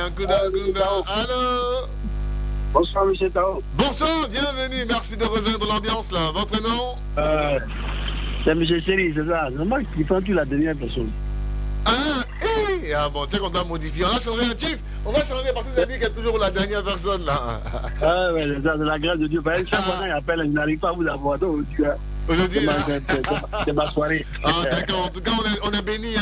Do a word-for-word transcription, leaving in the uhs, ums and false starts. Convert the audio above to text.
Yankouda, Gunda. Allô? Bonsoir, monsieur Tao. Bonsoir, bienvenue. Merci de rejoindre l'ambiance là. Votre nom? Euh, c'est monsieur Chéri, c'est ça. C'est moi qui fais la dernière personne. Ah, eh, ah bon, tu sais qu'on doit modifier. On va changer un chiffre. On va changer parce que vous avez dit qu'il y a toujours la dernière personne là. Ah ouais, c'est ça, c'est la grâce de Dieu. Parce que chaque fois qu'il appelle, je n'arrive pas à vous avoir. Donc, aujourd'hui, c'est ma soirée. Ah d'accord, en tout cas on est, on est béni. Hein.